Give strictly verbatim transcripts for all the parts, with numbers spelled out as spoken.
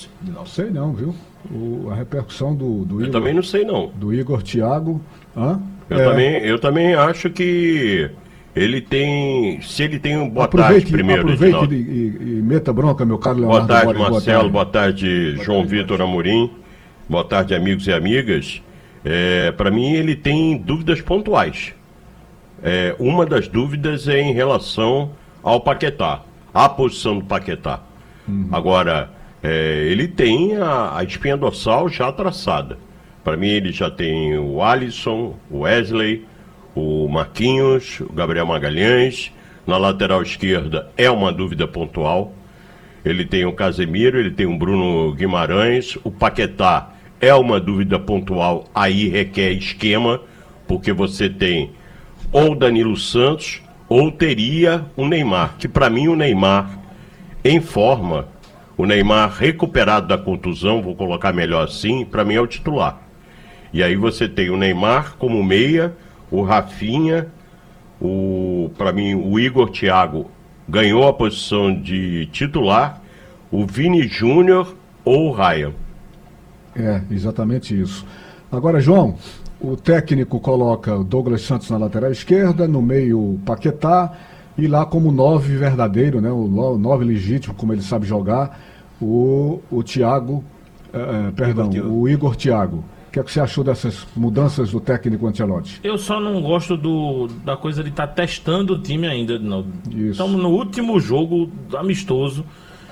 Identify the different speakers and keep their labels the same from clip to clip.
Speaker 1: Fluminense?
Speaker 2: Não sei não, viu? O, a repercussão do, do
Speaker 3: Eu
Speaker 2: Igor...
Speaker 3: também não sei não.
Speaker 2: Do Igor Thiago... Hã?
Speaker 3: Eu,
Speaker 2: é,
Speaker 3: também, eu também acho que ele tem... Se ele tem um boa
Speaker 2: aproveite,
Speaker 3: tarde primeiro,
Speaker 2: aproveite e, e, e meta bronca, meu caro Leonardo.
Speaker 3: Boa tarde,
Speaker 2: Boa
Speaker 3: Marcelo.
Speaker 2: tarde.
Speaker 3: Boa tarde, boa João tarde, Vitor Amorim. Boa tarde, amigos e amigas. É, para mim, ele tem dúvidas pontuais. É, uma das dúvidas é em relação ao Paquetá, a posição do Paquetá. Uhum. Agora, é, ele tem a, a espinha dorsal já traçada. Para mim, ele já tem o Alisson, o Wesley, o Marquinhos, o Gabriel Magalhães. Na lateral esquerda é uma dúvida pontual. Ele tem o Casemiro, ele tem o Bruno Guimarães. O Paquetá é uma dúvida pontual, aí requer esquema, porque você tem ou Danilo Santos, ou teria o Neymar, que para mim o Neymar em forma, o Neymar recuperado da contusão, vou colocar melhor assim, para mim é o titular. E aí você tem o Neymar como meia, o Rafinha, o, para mim o Igor Thiago ganhou a posição de titular, o Vini Júnior ou o Ryan.
Speaker 2: É, exatamente isso. Agora, João, o técnico coloca o Douglas Santos na lateral esquerda, no meio o Paquetá, e lá como nove verdadeiro, né, o nove legítimo, como ele sabe jogar, o, o Thiago, é, perdão, Igor o Igor Thiago. O que é que você achou dessas mudanças do técnico Ancelotti?
Speaker 1: Eu só não gosto do, da coisa de estar tá testando o time ainda. Não.
Speaker 2: Isso.
Speaker 1: Estamos no último jogo amistoso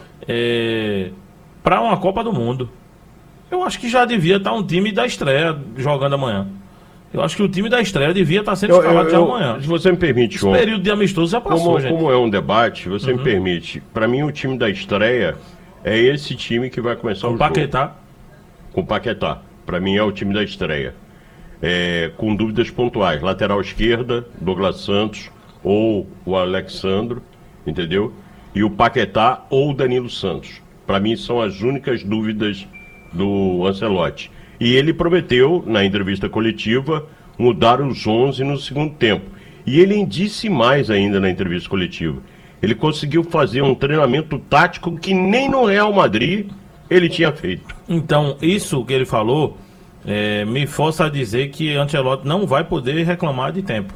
Speaker 1: é, para uma Copa do Mundo. Eu acho que já devia estar um time da estreia jogando amanhã. Eu acho que o time da estreia devia estar sendo escalado já amanhã.
Speaker 3: Se você me permite, João.
Speaker 1: Esse período de amistoso já passou,
Speaker 3: como,
Speaker 1: gente.
Speaker 3: Como é um debate, você
Speaker 1: uhum.
Speaker 3: me permite. Para mim, o time da estreia é esse time que vai começar
Speaker 1: com
Speaker 3: o
Speaker 1: Paquetá.
Speaker 3: jogo. Com o Paquetá. Para mim, é o time da estreia. É, com dúvidas pontuais. Lateral esquerda, Douglas Santos ou o Alexandro, entendeu? E o Paquetá ou o Danilo Santos. Para mim, são as únicas dúvidas do Ancelotti. E ele prometeu, na entrevista coletiva, mudar os onze no segundo tempo. E ele disse mais ainda na entrevista coletiva. Ele conseguiu fazer um treinamento tático que nem no Real Madrid ele tinha feito.
Speaker 1: Então, isso que ele falou é, me força a dizer que Ancelotti não vai poder reclamar de tempo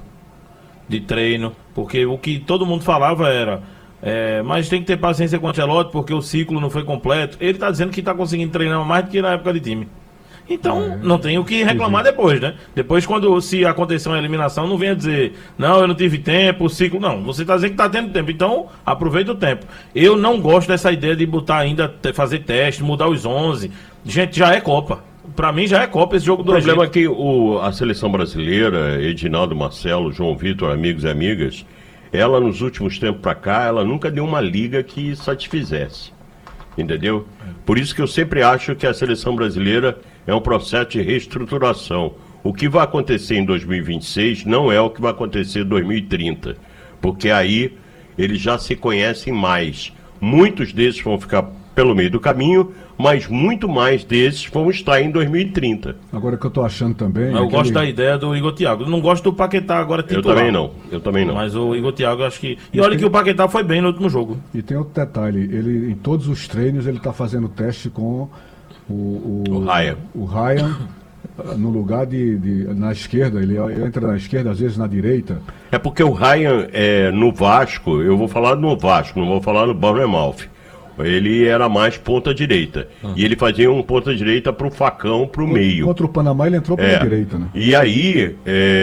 Speaker 1: de treino, porque o que todo mundo falava era É, mas tem que ter paciência com o Ancelotti porque o ciclo não foi completo. Ele está dizendo que está conseguindo treinar mais do que na época de time. Então, é, não tem o que reclamar entendi. depois, né? Depois, quando se acontecer uma eliminação, não venha dizer, não, eu não tive tempo, o ciclo... Não, você está dizendo que está tendo tempo, então aproveita o tempo. Eu não gosto dessa ideia de botar ainda, fazer teste, mudar os onze. Gente, já é Copa. Para mim já é Copa esse jogo do Egito.
Speaker 3: O problema é que o, a seleção brasileira, Edinaldo, Marcelo, João Vitor, amigos e amigas... Ela, nos últimos tempos para cá, ela nunca deu uma liga que satisfizesse, entendeu? Por isso que eu sempre acho que a seleção brasileira é um processo de reestruturação. O que vai acontecer em dois mil e vinte e seis não é o que vai acontecer em dois mil e trinta, porque aí eles já se conhecem mais. Muitos desses vão ficar pelo meio do caminho, mas muito mais desses vão estar em dois mil e trinta.
Speaker 2: Agora que eu estou achando também...
Speaker 1: Eu aquele... gosto da ideia do Igor Thiago. Eu não gosto do Paquetá agora titular.
Speaker 3: Eu também não, eu também não.
Speaker 1: Mas o Igor Thiago, eu acho que... E, e olha tem... que o Paquetá foi bem no último jogo.
Speaker 2: E tem outro detalhe, ele em todos os treinos ele está fazendo teste com o... O,
Speaker 3: o Ryan.
Speaker 2: O Ryan, no lugar de, de... na esquerda, ele entra na esquerda, às vezes na direita.
Speaker 3: É porque o Ryan, é, no Vasco, eu vou falar no Vasco, não vou falar no Bournemouth. Ele era mais ponta direita. Uhum. E ele fazia um ponta direita pro facão, pro
Speaker 2: contra,
Speaker 3: meio.
Speaker 2: Contra o Panamá ele entrou pela
Speaker 3: é.
Speaker 2: direita, né?
Speaker 3: E aí,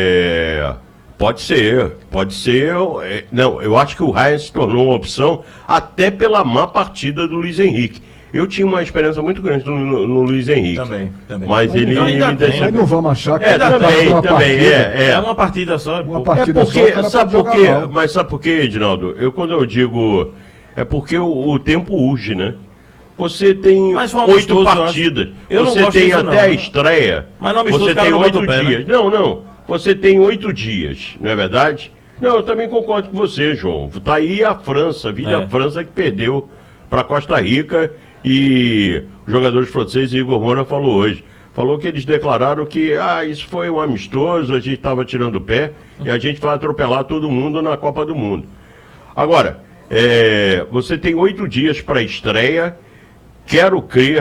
Speaker 3: é... pode ser, pode ser... É... Não, eu acho que o Ryan se tornou uma opção até pela má partida do Luiz Henrique. Eu tinha uma esperança muito grande no, no, no Luiz Henrique.
Speaker 1: Também, também.
Speaker 3: Mas ele
Speaker 1: não,
Speaker 3: me deixa...
Speaker 2: Aí não vamos achar que...
Speaker 3: É, também, também, partida, é, é.
Speaker 1: É uma partida só.
Speaker 2: Uma partida
Speaker 3: é porque,
Speaker 2: só,
Speaker 3: sabe por quê? Mas sabe por quê, Edinaldo? Eu, quando eu digo... É porque o, o tempo urge, né? Você tem oito partidas, eu você tem disso, até não. a estreia,
Speaker 1: mas não
Speaker 3: você tem oito
Speaker 1: pé,
Speaker 3: dias. Né? Não, não, você tem oito dias, não é verdade? Não, eu também concordo com você, João. Tá aí a França, vi é. a França que perdeu para Costa Rica e os jogadores franceses, Igor Moura falou hoje, falou que eles declararam que ah, isso foi um amistoso, a gente estava tirando o pé e a gente vai atropelar todo mundo na Copa do Mundo. Agora, é, você tem oito dias para a estreia. Quero crer